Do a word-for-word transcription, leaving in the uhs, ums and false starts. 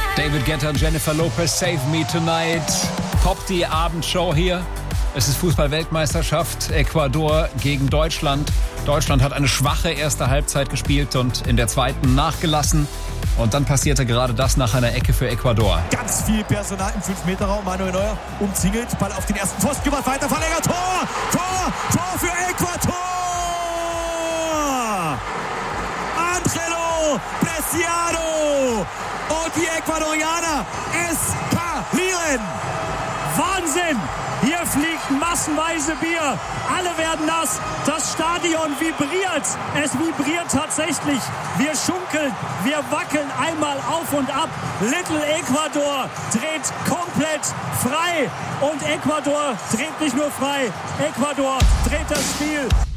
David Guetta, Jennifer Lopez, Save Me Tonight. Top die Abendshow hier. Es ist Fußball-Weltmeisterschaft. Ecuador gegen Deutschland. Deutschland hat eine schwache erste Halbzeit gespielt und in der zweiten nachgelassen. Und dann passierte gerade das nach einer Ecke für Ecuador. Ganz viel Personal im fünf Meter Raum. Manuel Neuer umzingelt. Ball auf den ersten Pfosten gemacht. Weiter verlängert. Tor! Tor! Tor für Ecuador! Angelo Preciado! Und die Ecuadorianer eskalieren! Wahnsinn! Hier fliegt massenweise Bier. Alle werden nass. Das Stadion vibriert. Es vibriert tatsächlich. Wir schunkeln, wir wackeln einmal auf und ab. Little Ecuador dreht komplett frei. Und Ecuador dreht nicht nur frei. Ecuador dreht das Spiel.